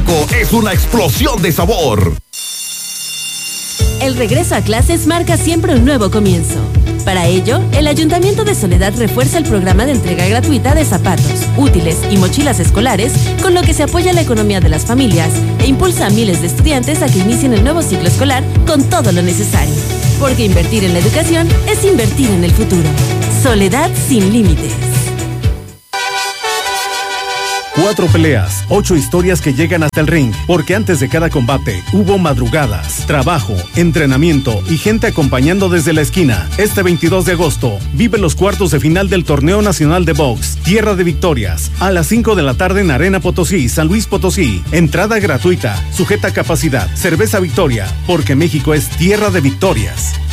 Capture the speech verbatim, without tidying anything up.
Taco es una explosión de sabor. El regreso a clases marca siempre un nuevo comienzo. Para ello, el Ayuntamiento de Soledad refuerza el programa de entrega gratuita de zapatos, útiles y mochilas escolares, con lo que se apoya la economía de las familias e impulsa a miles de estudiantes a que inicien el nuevo ciclo escolar con todo lo necesario. Porque invertir en la educación es invertir en el futuro. Soledad sin límites. Cuatro peleas, ocho historias que llegan hasta el ring, porque antes de cada combate hubo madrugadas, trabajo, entrenamiento y gente acompañando desde la esquina. Este veintidós de agosto, vive los cuartos de final del Torneo Nacional de Box, Tierra de Victorias, a las cinco de la tarde en Arena Potosí, San Luis Potosí. Entrada gratuita, sujeta a capacidad, cerveza Victoria, porque México es Tierra de Victorias.